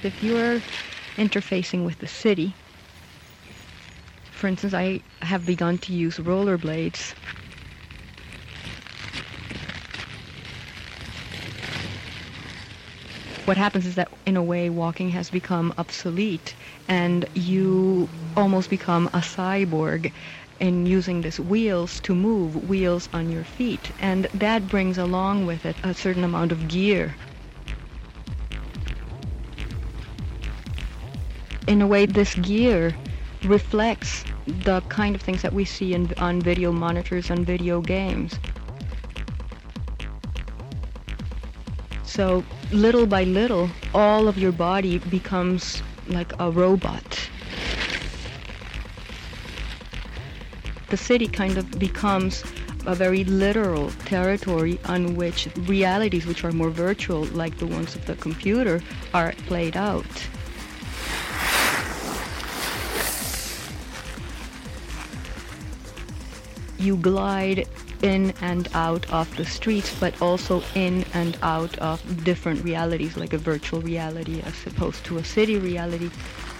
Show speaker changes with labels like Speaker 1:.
Speaker 1: if you're interfacing with the city, for instance, I have begun to use rollerblades. What happens is that, in a way, walking has become obsolete, and you almost become a cyborg in using these wheels to move, wheels on your feet. And that brings along with it a certain amount of gear. In a way, this gear reflects the kind of things that we see on video monitors and video games. So little by little, all of your body becomes like a robot. The city kind of becomes a very literal territory on which realities which are more virtual, like the ones of the computer, are played out. You glide in and out of the streets, but also in and out of different realities, like a virtual reality as opposed to a city reality.